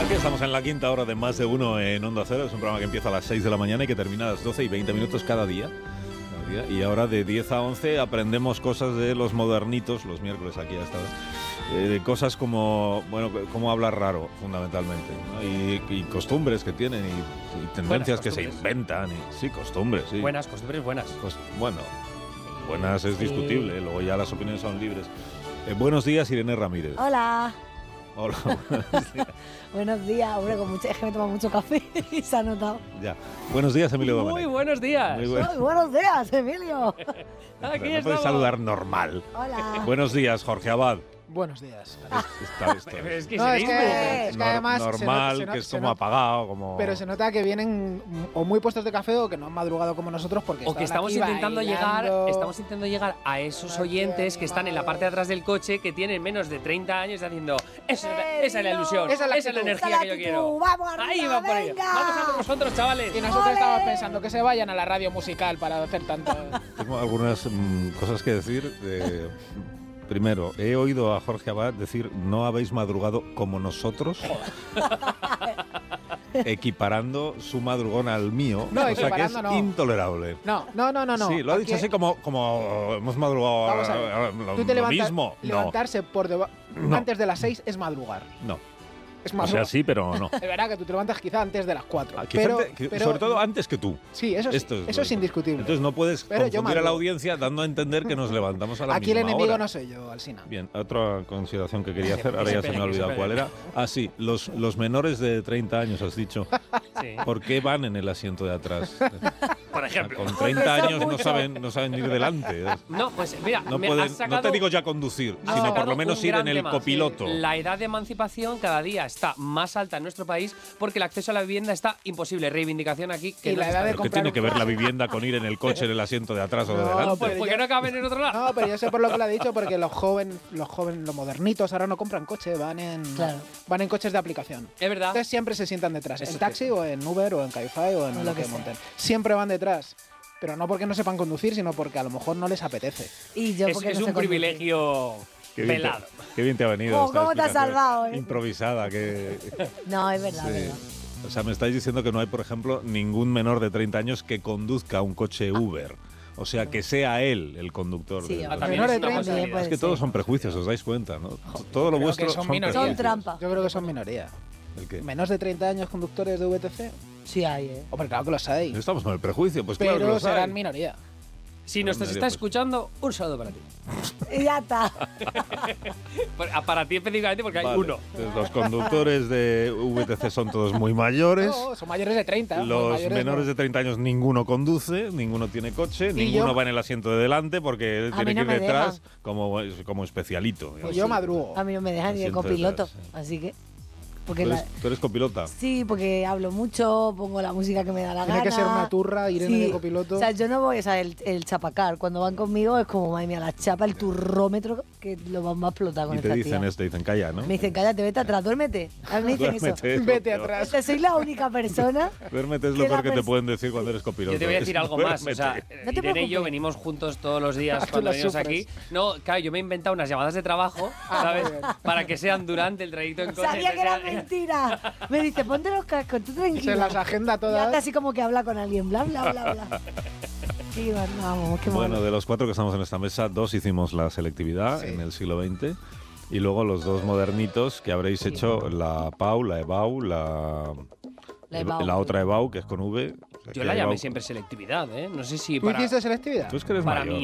Aquí estamos en la quinta hora de Más de Uno en Onda Cero. Es un programa que empieza a las 6 de la mañana y que termina a las 12 y 20 minutos cada día. Y ahora de 10 a 11 aprendemos cosas de los modernitos, los miércoles aquí a esta hora. De cosas como, bueno, cómo hablar raro, fundamentalmente, ¿no? Y costumbres que tienen y tendencias que se inventan. Sí, costumbres, sí. Buenas, costumbres buenas. Bueno, buenas es discutible, luego ya las opiniones son libres. Buenos días, Irene Ramírez. Hola. Hola. Buenos días, hombre, es que me tomo mucho café y se ha notado. Ya. Buenos días, Emilio Domènech. Muy buenos días. Muy buenos días, Emilio. Aquí no estamos. puedes saludar normal. Hola. Buenos días, Jorge Abad. Buenos días. Es que No, es que además normal, se que es como apagado, como... Pero se nota que vienen o muy puestos de café o que no han madrugado como nosotros porque o que estamos aquí intentando bailando. llegar a esos oyentes que están en la parte de atrás del coche, que tienen menos de 30 años, haciendo esa es la ilusión, esa es la energía que yo quiero. Vamos arriba, Ahí va por ahí. venga. Vamos a por vosotros, chavales. Y nosotros estábamos pensando que se vayan a la radio musical para hacer tanto. Tengo algunas cosas que decir. Primero, he oído a Jorge Abad decir no habéis madrugado como nosotros, equiparando su madrugón al mío, No, o sea que es equiparando no. intolerable. No. Sí, lo ha dicho así como hemos madrugado Vamos a ver. Tú te lo levantas, mismo. levantarse No. antes de las 6 es madrugar. No. Es O madrugar. sea, sí, pero no. Es verdad que tú te levantas quizá antes de las 4. Quizá Pero sobre todo antes que tú. Sí, eso es indiscutible. Entonces no puedes Pero yo confundir a la madrugo. audiencia dando a entender que nos levantamos a la Aquí el misma enemigo hora. no soy yo, Alsina. Bien, otra consideración que quería hacer, ahora que ya se se me ha pegue, que se olvidado pegue. cuál era. Ah, sí, los menores de 30 años, has dicho. Sí. ¿Por qué van en el asiento de atrás? Por ejemplo. Con 30 años no saben ir delante. No, pues mira, No, me pueden, has sacado, no te digo ya conducir, has sino por sacado lo menos un ir en gran el tema. copiloto. La edad de emancipación cada día está más alta en nuestro país porque el acceso a la vivienda está imposible. Reivindicación aquí. Que Y no la se edad está de ¿Pero qué tiene que ver la vivienda con ir en el coche en el asiento de atrás o de No, delante? Pues porque no caben en otro lado. No, pero yo sé por lo que lo ha dicho, porque los modernitos ahora no compran coche, van en coches de aplicación. Es verdad. Entonces siempre se sientan detrás, Eso en es taxi cierto. o en Uber o en Cabify o en O lo lo que que sea. monten. Siempre van detrás, pero no porque no sepan conducir, sino porque a lo mejor no les apetece. Y yo Es porque no un sé conducir. privilegio Qué bien velado. qué bien te ha venido. Oh, esta ¿cómo te has explicación salvado, improvisada. Que, No, es verdad, sí. es verdad. O sea, me estáis diciendo que no hay, por ejemplo, ningún menor de 30 años que conduzca un coche Uber. O sea, que sea él el conductor. Sí, de hombre. también Menor es de una 30. posibilidad. Puede Es que ser. todos son prejuicios, os dais cuenta, ¿no? Todo lo Creo vuestro que son son minorías. Son prejuicios. trampa. Yo creo que son minoría. ¿El qué? Menos de 30 años conductores de VTC. Sí hay, Hombre, claro que lo sabéis. Estamos con el prejuicio, pues claro que Pero los hay. serán minoría. Si nos Medio, está pues. escuchando, un saludo para ti. Y ya está. Para ti específicamente porque hay Vale. uno. Entonces, los conductores de VTC son todos muy mayores. No, son mayores de 30. muy Los mayores menores no. de 30 años ninguno conduce, ninguno tiene coche, ninguno yo- va en el asiento de delante porque A tiene mí que no ir me detrás como especialito. Pues digamos. yo sí. madrugo. A mí no me dejan ni de Asiento copiloto, detrás, sí. así que... Porque ¿Tú eres copilota? Sí, porque hablo mucho, pongo la música que me da la Tiene gana. que ser una turra, Irene de copiloto. O sea, yo no voy, o sea, el chapacar. Cuando van conmigo es como, madre mía, la chapa, el turrómetro, que lo vamos a explotar con Y te esta dicen tía. esto, te dicen calla, ¿no? Me dicen, cállate, vete atrás, duérmete. A mí me dicen eso. Duérmete, es Vete lo peor. atrás. O sea, soy la única persona. Duérmete es que lo la peor que te pers- pueden decir cuando eres copiloto. Yo te voy a decir algo más. O sea, Duérmete. No te Irene y yo preocupes. venimos juntos todos los días Tú cuando la venimos sufres. aquí. No, claro, yo me he inventado unas llamadas de trabajo, ¿sabes? muy bien. Para que sean durante el trayecto en coche. Sabía que era mentira. Me dice, ponte los cascos, tú tranquila. Se las agenda Y todas. hace así como que habla con alguien, bla, bla, bla, bla. Sí, vamos, qué Bueno, malo. de los 4 que estamos en esta mesa, 2 hicimos la selectividad Sí. en el siglo XX. Y luego los 2 modernitos que habréis hecho, la PAU, la EBAU, la otra EBAU, que es con V. Yo la llamé siempre selectividad, ¿eh? No sé si ¿Tú para... hiciste selectividad? Tú es que eres Para mayor. mí